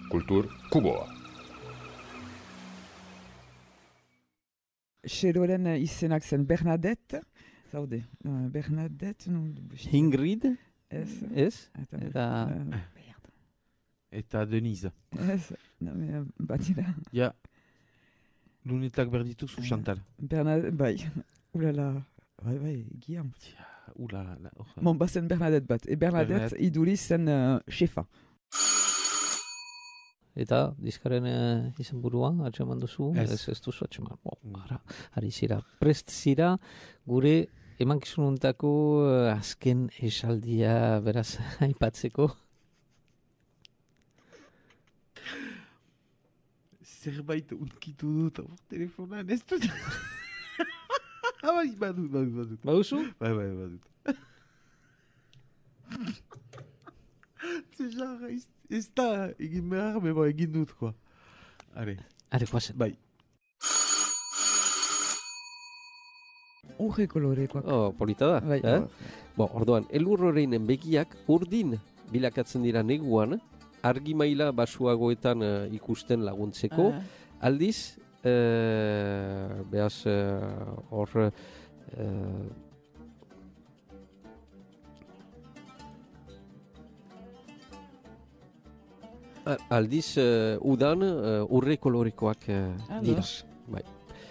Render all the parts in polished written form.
Kultur Kuboa. Xeroren izenak zen Bernadette, zaude, Bernadette, Ingrid, ez? Eta Denise. Ez, batira. Ja, lunetak berdituzu, Chantal. Bernadette, bai, ulala, bai, Guillaume. Ulala. Mon bazen Bernadette bat, Bernadette iduri zen xefa. Eta diskaren izan burua, atxeman duzu? Ez duzu atxeman. Ari zira, prest zira, gure emankizununtako azken esaldia beraz aipatzeko. Zerbait unkitu dut, telefonan, ez dut. Badut. Baduzu? Bai, badut. Ez da egin behar, bebo egin dut, koa. Are, guazen. bai. Urre kolorekoak. Polita da. Bai, Orduan, elurroreinen begiak urdin bilakatzen dira neguan, argi maila basuagoetan ikusten laguntzeko, aldiz, behaz, hor... aldiz, udan urre kolorekoak dira. Bai.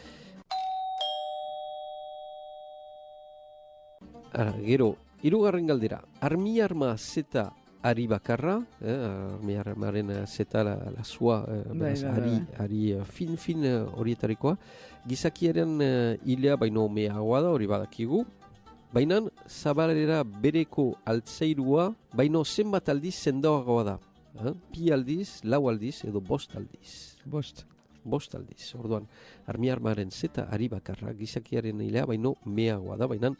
Gero, hirugarren galdera. Armiarma zeta ari bakarra, armiarmaren zeta lasua, ari fin horietarikoa, gizakiaren hilea baino meagoa da, hori badakigu, baina zabalera bereko altzairua, baino zenbat aldiz zendoagoa da. Pi aldiz, lau aldiz edo bost aldiz. Bost aldiz. Orduan, armiarmaren zeta ari bakarra, gizakiaren hilea baino meagoa da, baina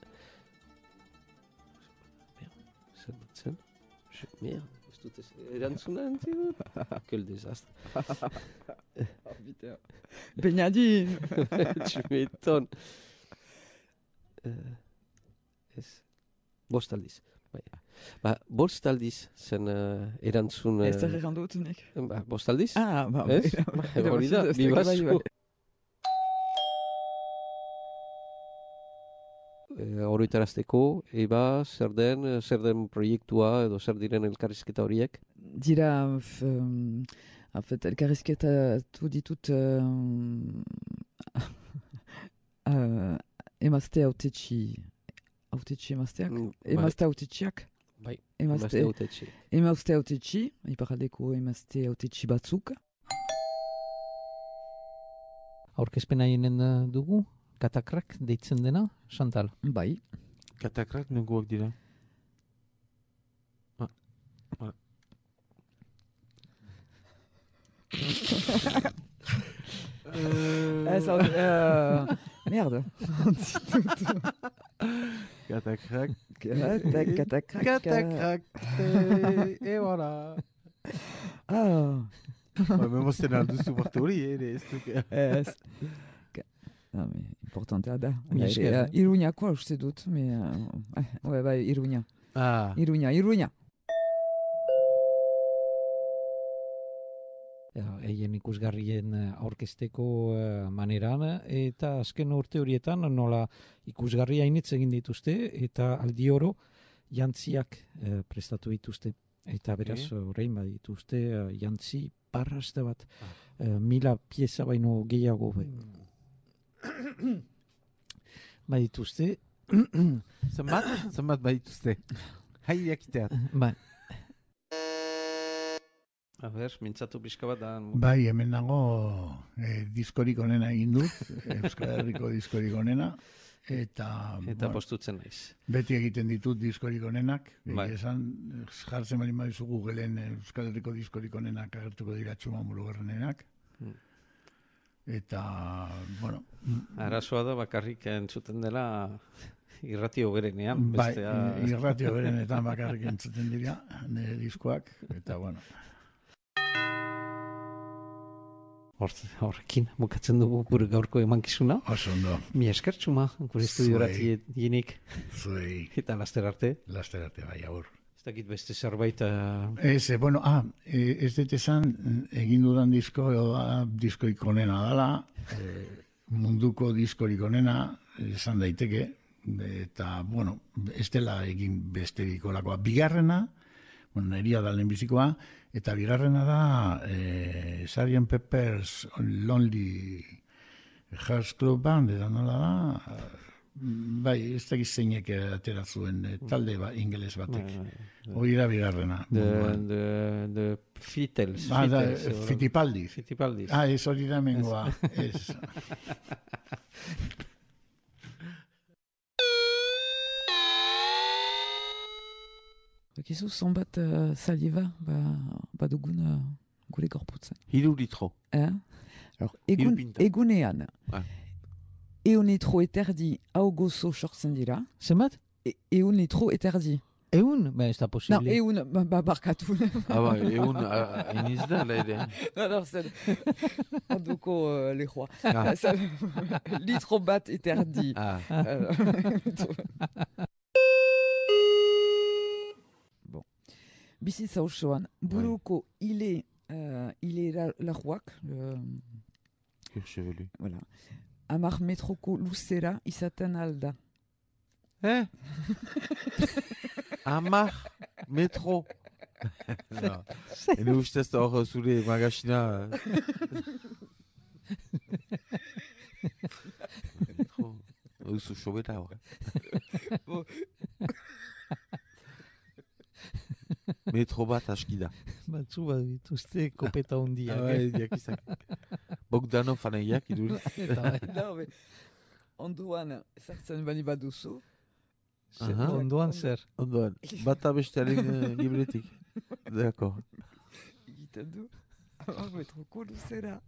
zen? Mea, ez dut erantzuna entzio? Quel desastre. Beñadin! Txumeton. Ez. Bost aldiz. Bost aldiz zen erantzun... Ez da geran dut nik. Bost aldiz? Ez? Hori da, bibazu. Oroitarazteko, eba, zer den proiektua edo zer diren elkarrizketa horiek? Dira, elkarrizketa ditut emazte autetxi emazteak? Emazte autetxiak? Bai, emazte autetxi. Emazte autetxi, iparaldeko emazte autetxi batzuk. Aurkezpena jenen dugu? Katakrak deitzen dena, Chantal? Bai. Katakrak neguak dira? Merde. Katakrak. Katakrak. Et voilà. Mozten alduzu parte hori, ez duk. Ez. Importantea da. Iruñakoa uste dut, bai, Iruña. Iruña. Eien ikusgarrien aurkezteko maneran, eta azken urte horietan nola ikusgarria initz egin dituzte, eta aldi oro jantziak prestatu dituzte. Eta beraz, orain badituzte jantzi parraste bat, 1000 pieza baino gehiago. Badituzte. Zenbat badituzte. Haideak iteat. Bai. A ber, mintzatu pixka bat da... Bai, hemen nago diskorik onena egin dut, Euskal Herriko diskorik onena, eta postutzen naiz. Beti egiten ditut diskorik onenak, Esan, jartzen bali maizu Googleen Euskal Herriko diskorik onenak agertuko dira Txuman Murugarrenenak. Eta, bueno... Arazoa da bakarrik entzuten dela irratio berenean. Bai, irratio berenetan bakarrik entzuten dira, nire diskoak, eta, bueno... Horrekin, bukatzen dugu gure gaurko emankizuna. Oso ondo. Mi esker txuma, gure estudiorat jenik. Zuei. Eta laster arte. Laster arte, bai, agur. dakit beste zerbait... Ez, ez dut esan, egin dudan diskoik onena dela, munduko diskorik onena, esan daiteke, eta, ez dela egin besterik olakoa. Bigarrena, neria da lehenbizikoa, eta bigarrena da Sgt. Pepper's Lonely Hearts Club Band, edan nola da, bai, ez dakiz zeinek atera zuen talde ingeles batek. Hori da bigarrena. The Fitels. Fittipaldi. Ez hori da mengoa. Ez. Bakizu, zonbat saliva badugun gure gorputzen. 3 litro. Alors, egunean, eunetro eterdi hau gozo sortzen dira. Zemat? Eunetro eterdi. Eun? Ez da posible. No, eun, barkatu. Eun iniz da, ere. Non, zen, onduko lehoa. Litro bat eterdi. Bon. Bizitza osoan, buruko ile lahuak, Chevelu. Voilà. 10 metroko luzera izaten alda. 10 metro. Ene ustez da hor zure magazina. Oso sobera hor. Metro bat aski da. Batzu bat dituzte kopeta hundiak. Diakizak. Bogdanov anaiak iduriz. Onduan sartzen bani baduzu. Onduan zer? Onduan. Bata bestearen gibretik. D'accord. Egiten du. 10 metroko luzera.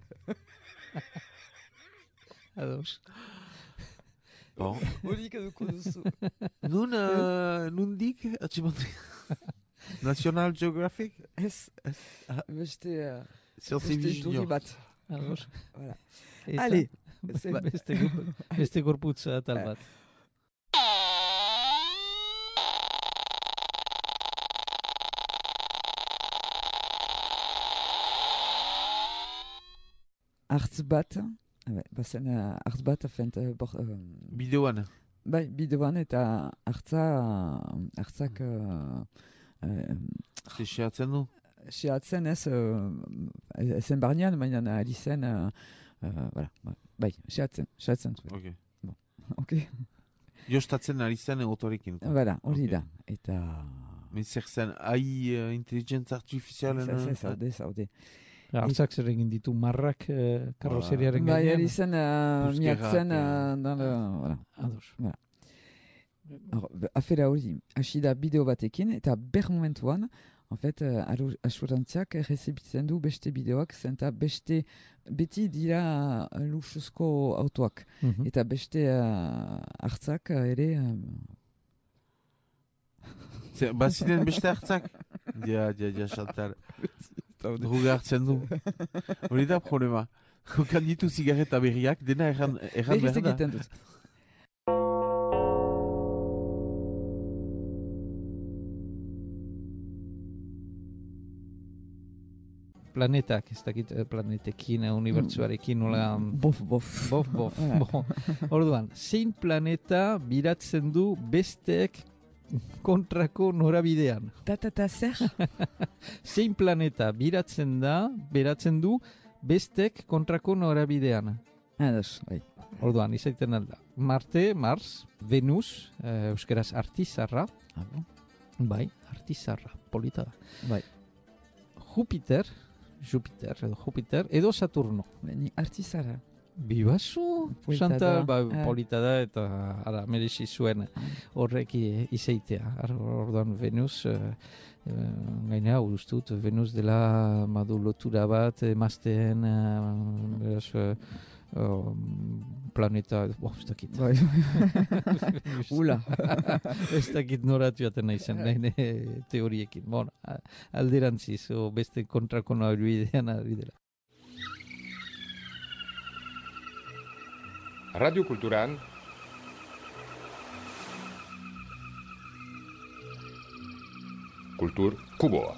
Ados. Bon. Horik eduko duzu. Nundik, atximantik. National Geographic? Ez. Beste iturri bat. Ados. Voilà. Allez. Beste gorputza tal bat. Artz bat, bazen artz bat fent... Bideoan. Bai, bideoan eta artzak... Seatzen du? Seatzen ez, ezen barnean, baina ari zen, bai, seatzen. Ok. Bon, ok. Jostatzen ari zen autorekin. Bada, hori da. Eta... Zer zen, AI intelligentza artifizialen... Zaude. Artzak zer egin ditu marrak karrozeriaren gainean? Bai, ari zen miatzen... Ados. Afera hori, hasi da bideo batekin, eta ber momentuan, en fait, asurantziak errezibitzen du beste bideoak, zenta beti dira luxuzko autoak. Eta beste hartzak ere... Baziren beste hartzak? Ja, Chantal. Druga hartzen du. Hori da problema. Jokan ditu zigarreta berriak, dena erran behar da. Dut. Planetak, ez dakit planetekin, unibertsuarekin, nola... Bof. Orduan, zein planeta biratzen du besteek kontrako norabidean? Zer? Zein planeta beratzen du bestek kontrako norabidean? Ados, bai. Orduan, izaiten alda. Marte, Mars, Venus, euskeraz artizarra. Bai, artizarra, polita da. Bai. Jupiter, edo Saturno. Ni artizarra. Bibazu, Chantal, polita da, eta ara, merezi zuen horrek izaitea. Orduan, Venus, gainera, ustut, Venus dela madu lotura bat, emazten, planeta, ez dakit. Ula. Ez dakit noratu jaten nahi zen, teoriekin. Bon, alderantziz, beste kontrako norabidean ari dela. Radio Kulturan Kultur Kuboa.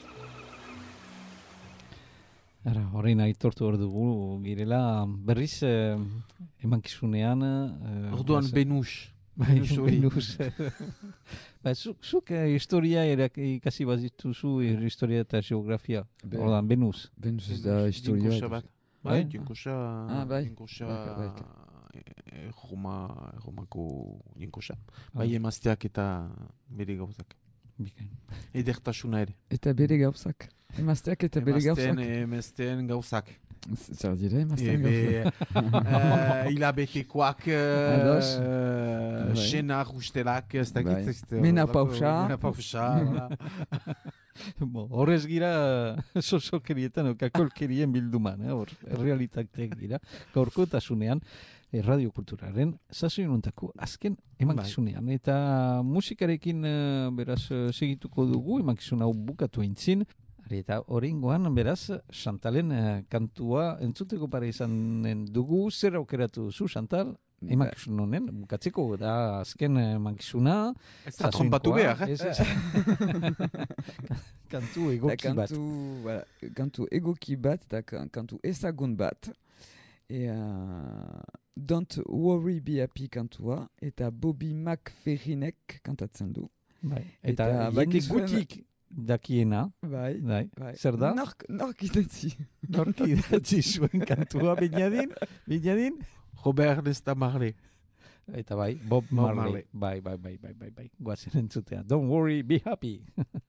Horrein aitortu hor dugu, girela berriz emankizunean... Orduan Benus. Benus. Zuk historia ikasi bazituzu, historia eta geografia. Orduan, Benus. Benus ez da historia. Jinkosa. Romako jinkosa. Bai emazteak eta bere gauzak. Edertasuna ere. Eta bere gauzak. Emazteak eta bere gauzak. Emazteen gauzak. Zer dire emazteen gauzak? Hilabetekoak, senar ustelak, ez dakit. Menapausa. Horrez gira sosokerietan, kakolkerien bilduman, realitateak gira, gaurkotasunean, radiokulturaren sazionuntako azken emankizunean. Eta musikarekin beraz segituko dugu, emankizun hau bukatu eintzin. Eta horrengoan beraz Chantalen kantua entzuteko pare izanen dugu. Zer aukeratu zu, Chantal? Emankizun honen, bukatzeko da azken emankizuna. Ez da trompatu behar, Kantu egoki bat. Kantu egoki bat, eta kantu ezagun bat. Don't Worry Be Happy kantua, eta Bobby McFerrinek kantatzen du. Eta jende gutik dakiena. Zer da? Nork idatzi. Nork idatzi zuen kantua, Biñadin? Robert Nesta Marley. Eta Bob Marley. Bai. Guazen entzutea. Don't worry, be happy.